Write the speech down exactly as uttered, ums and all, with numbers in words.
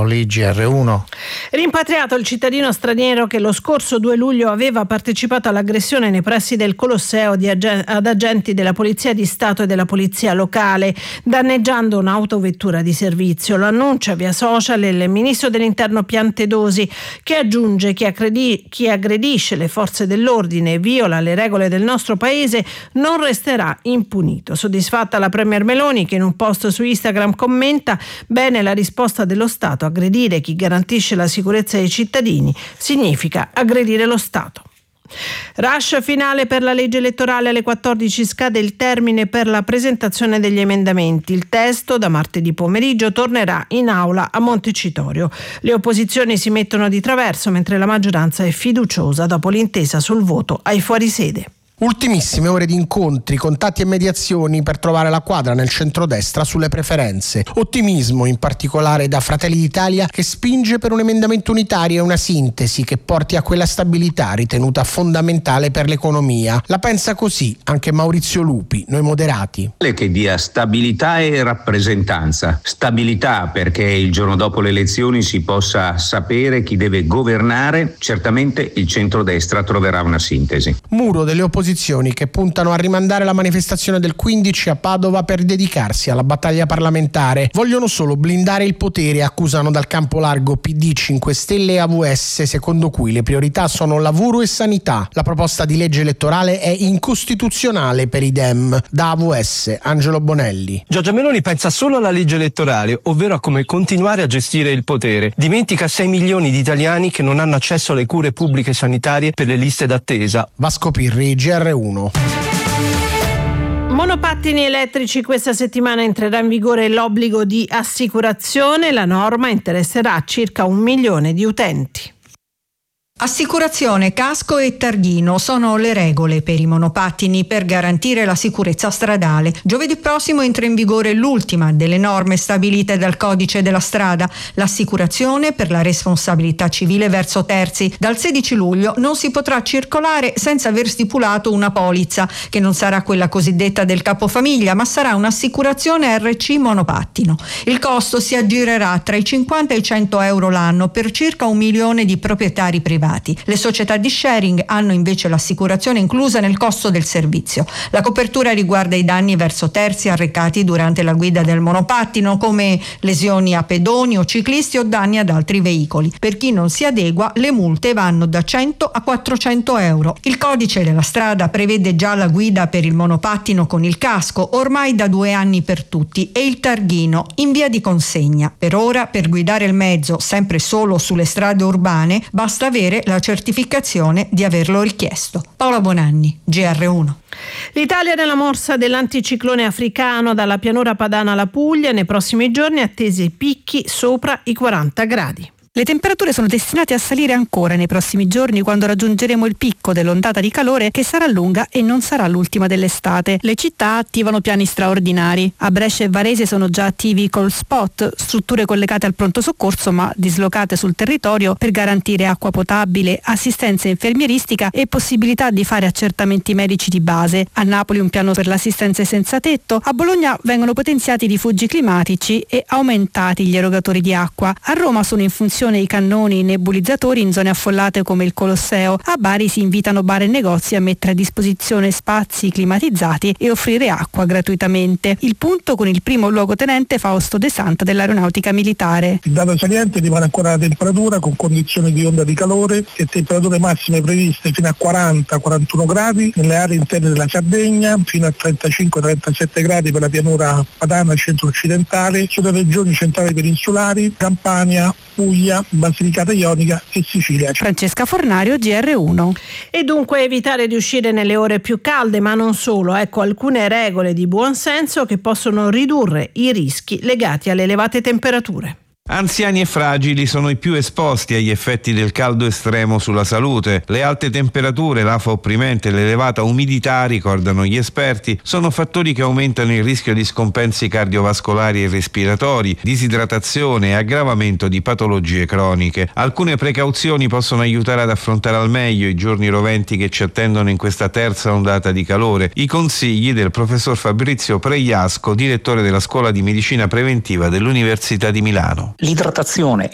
Paoli, G R uno. Rimpatriato il cittadino straniero che lo scorso due luglio aveva partecipato all'aggressione nei pressi del Colosseo di ag- ad agenti della Polizia di Stato e della Polizia locale, danneggiando un'autovettura di servizio. Lo annuncia via social il ministro dell'Interno Piantedosi, che aggiunge che aggredi- chi aggredisce le forze dell'ordine e viola le regole del nostro paese non resterà impunito. Soddisfatta la Premier Meloni, che in un post su Instagram commenta: bene la risposta dello Stato, aggredire chi garantisce la sicurezza dei cittadini significa aggredire lo Stato. Rush finale per la legge elettorale. Alle quattordici scade il termine per la presentazione degli emendamenti. Il testo da martedì pomeriggio tornerà in aula a Montecitorio. Le opposizioni si mettono di traverso mentre la maggioranza è fiduciosa dopo l'intesa sul voto ai fuorisede. Ultimissime ore di incontri, contatti e mediazioni per trovare la quadra nel centrodestra sulle preferenze. Ottimismo in particolare da Fratelli d'Italia, che spinge per un emendamento unitario e una sintesi che porti a quella stabilità ritenuta fondamentale per l'economia. La pensa così anche Maurizio Lupi, Noi Moderati. Che dia stabilità e rappresentanza. Stabilità perché il giorno dopo le elezioni si possa sapere chi deve governare. Certamente il centrodestra troverà una sintesi. Muro delle opposizioni che puntano a rimandare la manifestazione del quindici a Padova per dedicarsi alla battaglia parlamentare. Vogliono solo blindare il potere, accusano dal campo largo P D, cinque Stelle e A V S, secondo cui le priorità sono lavoro e sanità. La proposta di legge elettorale è incostituzionale per i Dem. Da A V S, Angelo Bonelli. Giorgia Meloni pensa solo alla legge elettorale, ovvero a come continuare a gestire il potere. Dimentica sei milioni di italiani che non hanno accesso alle cure pubbliche sanitarie per le liste d'attesa. Vasco Pirri, G R uno. Monopattini elettrici. Questa settimana entrerà in vigore l'obbligo di assicurazione. La norma interesserà circa un milione di utenti. Assicurazione, casco e targhino sono le regole per i monopattini per garantire la sicurezza stradale. Giovedì prossimo entra in vigore l'ultima delle norme stabilite dal Codice della Strada, l'assicurazione per la responsabilità civile verso terzi. Dal sedici luglio non si potrà circolare senza aver stipulato una polizza, che non sarà quella cosiddetta del capofamiglia, ma sarà un'assicurazione R C monopattino. Il costo si aggirerà tra i cinquanta e i cento euro l'anno per circa un milione di proprietari privati. Le società di sharing hanno invece l'assicurazione inclusa nel costo del servizio. La copertura riguarda i danni verso terzi arrecati durante la guida del monopattino, come lesioni a pedoni o ciclisti o danni ad altri veicoli. Per chi non si adegua, le multe vanno da cento a quattrocento euro. Il Codice della Strada prevede già la guida per il monopattino con il casco, ormai da due anni per tutti, e il targhino in via di consegna. Per ora, per guidare il mezzo, sempre solo sulle strade urbane, basta avere la certificazione di averlo richiesto. Paola Bonanni, G R uno. L'Italia nella morsa dell'anticiclone africano. Dalla pianura padana alla Puglia, nei prossimi giorni attesi picchi sopra i quaranta gradi. Le temperature sono destinate a salire ancora nei prossimi giorni, quando raggiungeremo il picco dell'ondata di calore, che sarà lunga e non sarà l'ultima dell'estate. Le città attivano piani straordinari. A Brescia e Varese sono già attivi i call spot, strutture collegate al pronto soccorso ma dislocate sul territorio per garantire acqua potabile, assistenza infermieristica e possibilità di fare accertamenti medici di base. A Napoli un piano per l'assistenza senza tetto. A Bologna vengono potenziati i rifugi climatici e aumentati gli erogatori di acqua. A Roma sono in funzione i cannoni nebulizzatori in zone affollate come il Colosseo. A Bari si invitano bar e negozi a mettere a disposizione spazi climatizzati e offrire acqua gratuitamente. Il punto con il primo luogotenente Fausto De Santa dell'Aeronautica Militare. Il dato saliente rimane ancora la temperatura, con condizioni di onda di calore e temperature massime previste fino a quaranta quarantuno gradi nelle aree interne della Sardegna, fino a trentacinque trentasette gradi per la pianura padana centro-occidentale, sulle regioni centrali peninsulari, Campania, Puglia, Basilicata Ionica e Sicilia. Francesca Fornario, G R uno. E dunque evitare di uscire nelle ore più calde, ma non solo. Ecco alcune regole di buon senso che possono ridurre i rischi legati alle elevate temperature. Anziani e fragili sono i più esposti agli effetti del caldo estremo sulla salute. Le alte temperature, l'afa opprimente e l'elevata umidità, ricordano gli esperti, sono fattori che aumentano il rischio di scompensi cardiovascolari e respiratori, disidratazione e aggravamento di patologie croniche. Alcune precauzioni possono aiutare ad affrontare al meglio i giorni roventi che ci attendono in questa terza ondata di calore. I consigli del professor Fabrizio Preiasco, direttore della Scuola di Medicina Preventiva dell'Università di Milano. L'idratazione